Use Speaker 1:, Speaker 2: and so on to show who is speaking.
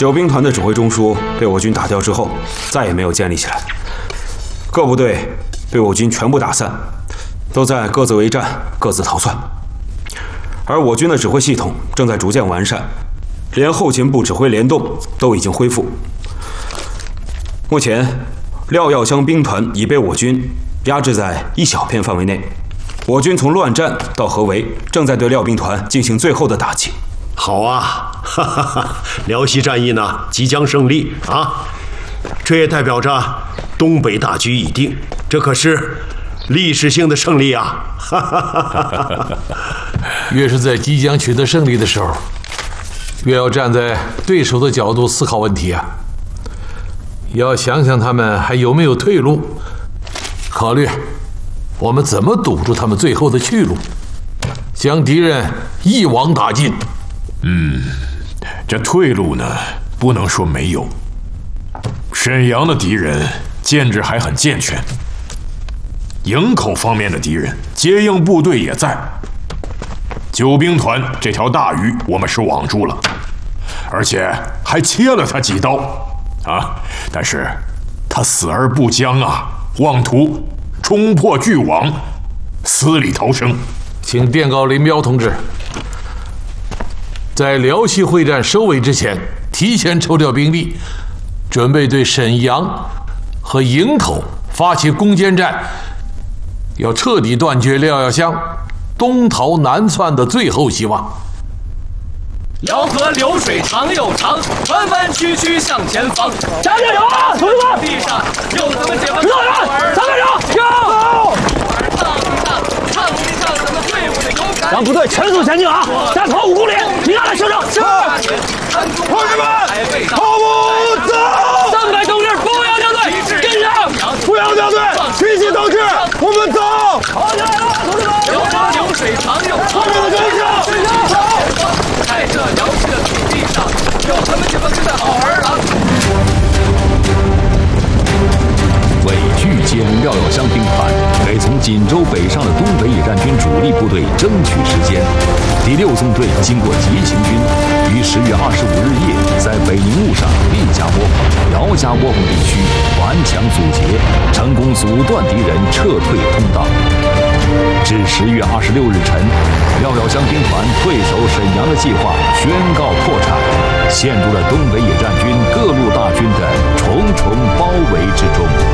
Speaker 1: 九兵团的指挥中枢被我军打掉之后，再也没有建立起来。各部队被我军全部打散，都在各自为战，各自逃窜。而我军的指挥系统正在逐渐完善，连后勤部指挥联动都已经恢复。目前，廖耀湘兵团已被我军压制在一小片范围内。我军从乱战到合围，正在对廖兵团进行最后的打击。
Speaker 2: 好啊，哈哈哈！辽西战役呢即将胜利啊，这也代表着东北大局已定，这可是历史性的胜利啊！哈哈哈！
Speaker 3: 越是在即将取得胜利的时候，越要站在对手的角度思考问题啊，要想想他们还有没有退路，考虑我们怎么堵住他们最后的去路，将敌人一网打尽。
Speaker 4: 这退路呢，不能说没有。沈阳的敌人建制还很健全，营口方面的敌人接应部队也在。九兵团这条大鱼我们是网住了，而且还切了他几刀啊！但是他死而不僵啊，妄图冲破巨网，死里逃生。
Speaker 3: 请电告林彪同志，在辽西会战收尾之前，提前抽调兵力，准备对沈阳和营口发起攻坚战，要彻底断绝廖耀湘东逃南窜的最后希望。
Speaker 5: 辽河流水长又长，船帆区区向前方。
Speaker 6: 加油啊，同志们！
Speaker 5: 地上又怎么解放？
Speaker 6: 指导员，咱们上！
Speaker 5: 唱一唱咱们队伍的勇敢。
Speaker 6: 让部队全速前进啊！再跑5公里，你让他休整。
Speaker 5: 同志们，
Speaker 6: 跑步走！300斗志，步摇掉队，跟上！步摇掉队，齐齐斗志，我们走！好起来了，同志们！
Speaker 5: 辽河流水长又长，在这辽西的土地上，有咱们解放军的好儿郎。
Speaker 7: 为拒歼廖耀湘兵团，给从锦州北上的东北野战军主力部队争取时间，第6纵队经过急行军，于10月25日夜在北宁路上厉家窝棚、姚家窝棚地区顽强阻截，成功阻断敌人撤退通道。至10月26日晨，廖耀湘兵团退守沈阳的计划宣告破产，陷入了东北野战军各路大军的重重包围之中。